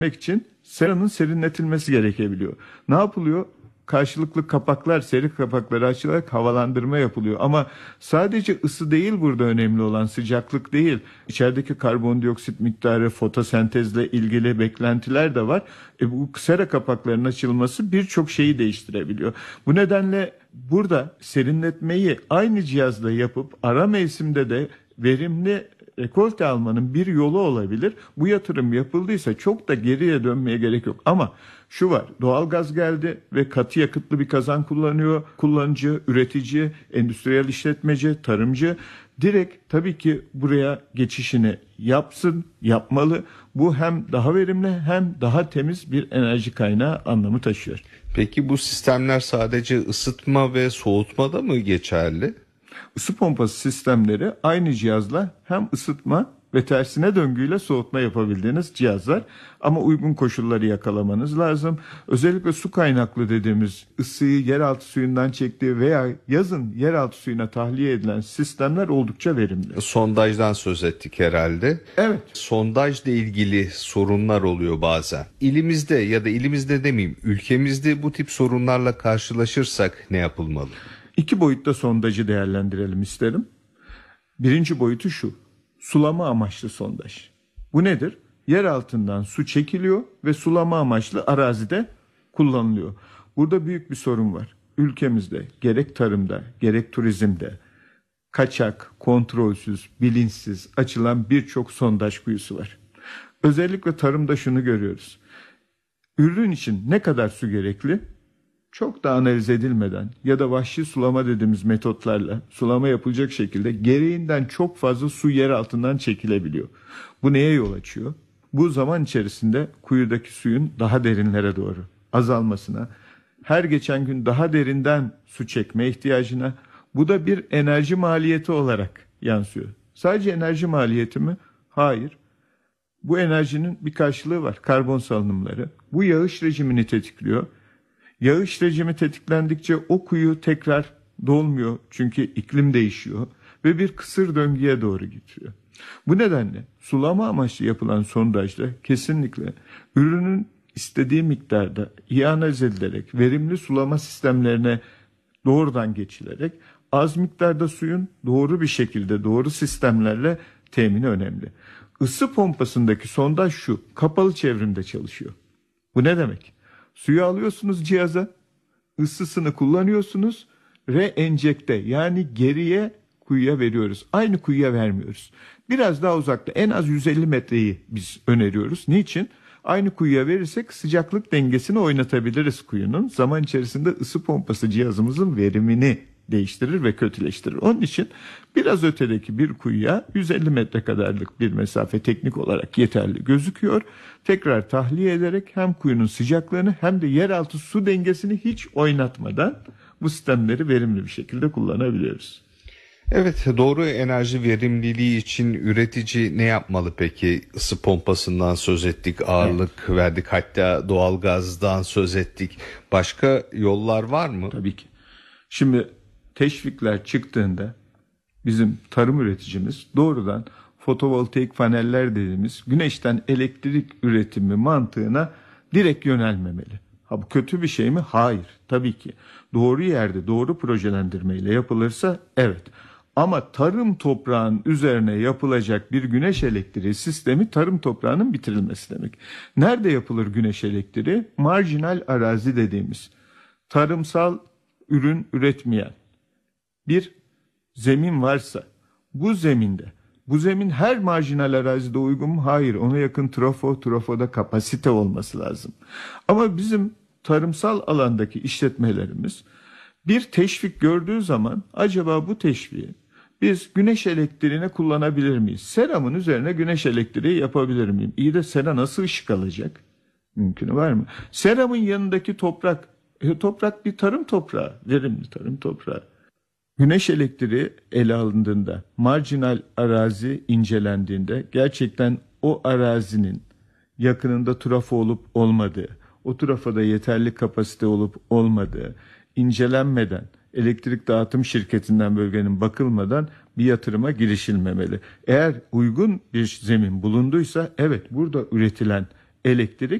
için seranın serinletilmesi gerekebiliyor. Ne yapılıyor? Karşılıklı kapaklar, seri kapakları açılarak havalandırma yapılıyor. Ama sadece ısı değil burada önemli olan, sıcaklık değil. İçerideki karbondioksit miktarı, fotosentezle ilgili beklentiler de var. Bu sera kapaklarının açılması birçok şeyi değiştirebiliyor. Bu nedenle burada serinletmeyi aynı cihazla yapıp ara mevsimde de verimli rekolte almanın bir yolu olabilir. Bu yatırım yapıldıysa çok da geriye dönmeye gerek yok. Ama şu var, doğalgaz geldi ve katı yakıtlı bir kazan kullanıyor. Kullanıcı, üretici, endüstriyel işletmeci, tarımcı direkt tabii ki buraya geçişini yapsın, yapmalı. Bu hem daha verimli hem daha temiz bir enerji kaynağı anlamı taşıyor. Peki bu sistemler sadece ısıtma ve soğutmada mı geçerli? Isı pompası sistemleri aynı cihazla hem ısıtma ve tersine döngüyle soğutma yapabildiğiniz cihazlar. Ama uygun koşulları yakalamanız lazım. Özellikle su kaynaklı dediğimiz ısıyı yeraltı suyundan çektiği veya yazın yeraltı suyuna tahliye edilen sistemler oldukça verimli. Sondajdan söz ettik herhalde. Evet. Sondajla ilgili sorunlar oluyor bazen. İlimizde ya da ilimizde demeyeyim, ülkemizde bu tip sorunlarla karşılaşırsak ne yapılmalı? 2 boyutta sondajı değerlendirelim isterim. Birinci boyutu şu. Sulama amaçlı sondaj. Bu nedir? Yer altından su çekiliyor ve sulama amaçlı arazide kullanılıyor. Burada büyük bir sorun var. Ülkemizde gerek tarımda gerek turizmde kaçak, kontrolsüz, bilinçsiz açılan birçok sondaj kuyusu var. Özellikle tarımda şunu görüyoruz. Ürün için ne kadar su gerekli? Çok da analiz edilmeden ya da vahşi sulama dediğimiz metotlarla sulama yapılacak şekilde gereğinden çok fazla su yer altından çekilebiliyor. Bu neye yol açıyor? Bu zaman içerisinde kuyudaki suyun daha derinlere doğru azalmasına, her geçen gün daha derinden su çekme ihtiyacına, bu da bir enerji maliyeti olarak yansıyor. Sadece enerji maliyeti mi? Hayır. Bu enerjinin bir karşılığı var. Karbon salınımları. Bu yağış rejimini tetikliyor. Yağış rejimi tetiklendikçe o kuyu tekrar dolmuyor çünkü iklim değişiyor ve bir kısır döngüye doğru gidiyor. Bu nedenle sulama amaçlı yapılan sondajda kesinlikle ürünün istediği miktarda iyi analiz edilerek verimli sulama sistemlerine doğrudan geçilerek az miktarda suyun doğru bir şekilde doğru sistemlerle temini önemli. Isı pompasındaki sondaj şu, kapalı çevrimde çalışıyor. Bu ne demek? Suyu alıyorsunuz cihaza, ısısını kullanıyorsunuz, reenjekte yani geriye kuyuya veriyoruz. Aynı kuyuya vermiyoruz. Biraz daha uzakta en az 150 metreyi biz öneriyoruz. Niçin? Aynı kuyuya verirsek sıcaklık dengesini oynatabiliriz kuyunun. Zaman içerisinde ısı pompası cihazımızın verimini değiştirir ve kötüleştirir. Onun için biraz ötedeki bir kuyuya 150 metre kadarlık bir mesafe teknik olarak yeterli gözüküyor. Tekrar tahliye ederek hem kuyunun sıcaklığını hem de yeraltı su dengesini hiç oynatmadan bu sistemleri verimli bir şekilde kullanabiliyoruz. Evet, doğru enerji verimliliği için üretici ne yapmalı peki? Isı pompasından söz ettik, ağırlık verdik, hatta doğalgazdan söz ettik. Başka yollar var mı? Tabii ki. Şimdi teşvikler çıktığında bizim tarım üreticimiz doğrudan fotovoltaik paneller dediğimiz güneşten elektrik üretimi mantığına direkt yönelmemeli. Ha bu kötü bir şey mi? Hayır. Tabii ki. Doğru yerde doğru projelendirmeyle yapılırsa evet. Ama tarım toprağının üzerine yapılacak bir güneş elektriği sistemi tarım toprağının bitirilmesi demek. Nerede yapılır güneş elektriği? Marjinal arazi dediğimiz tarımsal ürün üretmeyen bir zemin varsa bu zemin her marjinal arazide uygun mu? Hayır. Ona yakın trafoda kapasite olması lazım. Ama bizim tarımsal alandaki işletmelerimiz bir teşvik gördüğü zaman acaba bu teşviği biz güneş elektriğine kullanabilir miyiz? Seramın üzerine güneş elektriği yapabilir miyim? İyi de sera nasıl ışık alacak? Mümkünü var mı? Seramın yanındaki toprak bir tarım toprağı, verimli tarım toprağı. Güneş elektriği ele alındığında, marjinal arazi incelendiğinde gerçekten o arazinin yakınında trafo olup olmadığı, o trafoda yeterli kapasite olup olmadığı incelenmeden, elektrik dağıtım şirketinden bölgenin bakılmadan bir yatırıma girişilmemeli. Eğer uygun bir zemin bulunduysa evet burada üretilen elektrik